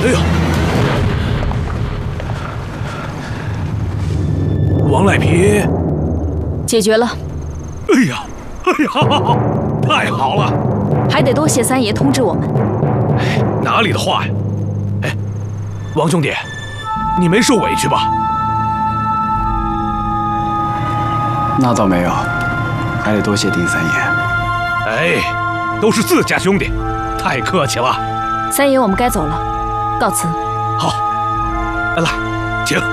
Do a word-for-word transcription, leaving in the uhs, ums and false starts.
哎呦，王赖皮解决了。 哎呀，哎呀，太好了！ 还得多谢三爷通知我们。 哎，哪里的话呀！哎，王兄弟，你没受委屈吧？ 那倒没有，还得多谢丁三爷。 哎，都是自家兄弟，太客气了。 三爷，我们该走了，告辞。 好，来，请。